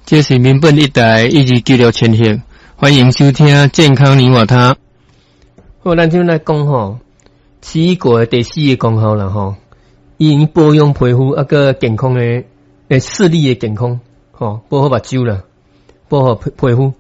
这是民本一台一直记录前行，欢迎收听健康你我他。好，咱就来讲吼，奇异果的第四个功效啦吼，伊保养皮肤啊个健康的视力的健康，吼，保护目睭啦，保护皮肤。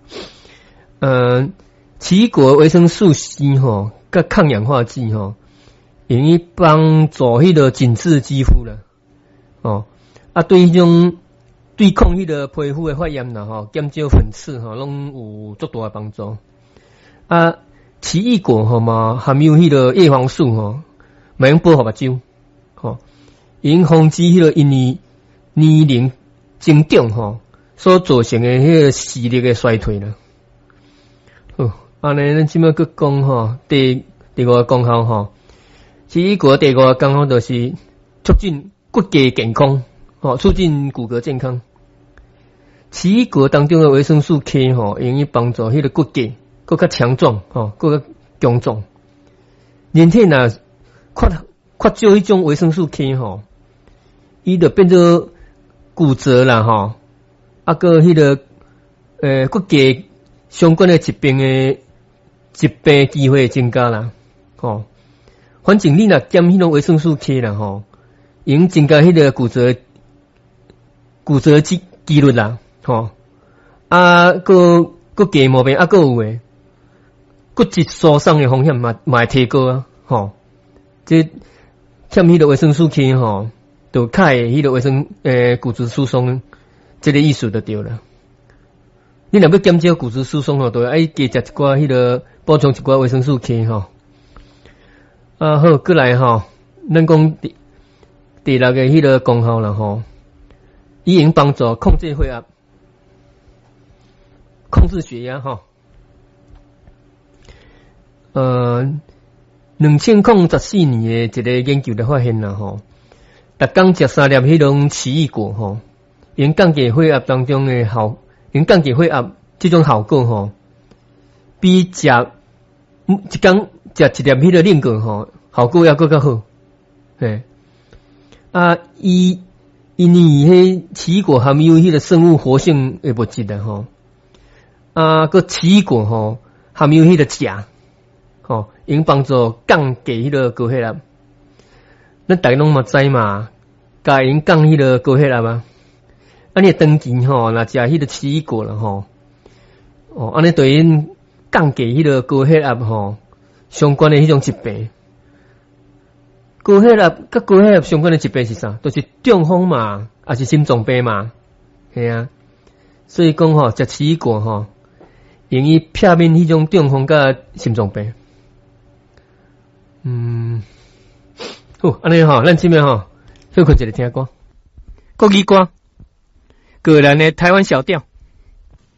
奇异果维生素 C 吼，甲抗氧化剂吼，用于帮助迄个紧致肌肤啦，哦，啊对迄种对抗迄个皮肤的发炎啦吼，减少粉刺吼，拢有足大的帮助。啊，奇异果吼嘛含有迄个叶黄素吼，嘛用保护目睭，吼，用防止迄个因为年龄增长吼所造成的迄个视力的衰退啦。好，安尼咱即摆去讲吼，第五个功效吼，奇异果第五个功效就是促进骨骼健康，吼，促进骨骼健康。奇异果当中的维生素 K 吼，用于帮助迄个骨骼更较强壮，吼，更较强壮。人体若缺少迄种维生素 K 吼，伊就变做骨折啦，吼，啊个迄个骨骼相关的疾病机会增加啦，吼。反正你若减迄种维生素 K 啦，吼，用增加迄个骨折几率啦，吼。啊个加毛病啊个有诶，骨质疏松的风险嘛会提高啊，吼。这欠迄个维生素 K 吼，就较会迄个骨质疏松这个意思就对了。你若要减少骨质疏松吼，就爱加食一寡迄个补充一寡维生素 K 吼。啊好，过来吼，咱讲第六个迄个功效啦吼，伊用帮助控制血压、控制血压吼。2014年的一个研究就发现啦吼，逐工食3粒迄种奇异果吼，用降低血压当中的用降低血压这种效果吼，比一工食一粒迄个令果吼，效果还更较好。嘿，啊，因为迄奇异果含有迄个生物活性的物质啦吼，啊，个奇异果吼含有迄个钾，吼，用帮助降低迄个高血压。咱大家拢嘛知嘛，甲用降迄个高血压嘛。安尼长期吼，若食迄个奇异果啦吼，哦，安尼对因降低迄个高血压吼相关的迄种疾病。高血压甲高血压相关的疾病是啥？就是中风嘛，还是心脏病嘛？系啊，所以讲吼，食奇异果吼，用于避免迄种中风甲心脏病。好，安尼吼，咱即边吼，休困一个听歌，国语歌。个人的台湾小调。